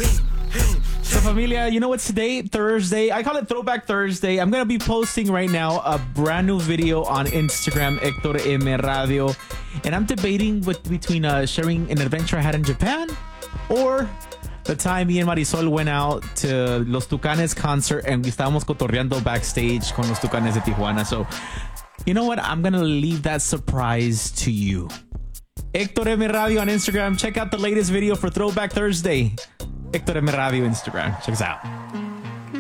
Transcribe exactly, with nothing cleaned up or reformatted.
So familia, you know what's today? Thursday. I call it Throwback Thursday. I'm going to be posting right now a brand new video on Instagram, Hector M Radio. And I'm debating with, between uh, sharing an adventure I had in Japan or the time me and Marisol went out to Los Tucanes concert and we estábamos cotorreando backstage con Los Tucanes de Tijuana. So, you know what? I'm going to leave that surprise to you. Hector M Radio on Instagram. Check out the latest video for Throwback Thursday. Hector M Radio Instagram. Check us out.